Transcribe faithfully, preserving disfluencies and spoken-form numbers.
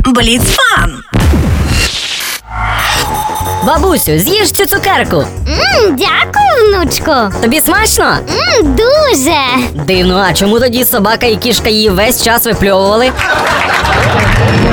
Бліцфан! Бабусю, з'їж цю цукерку. Ммм, дякую, внучко. Тобі смачно? Ммм, дуже. Дивно, а чому тоді собака і кішка її весь час випльовували?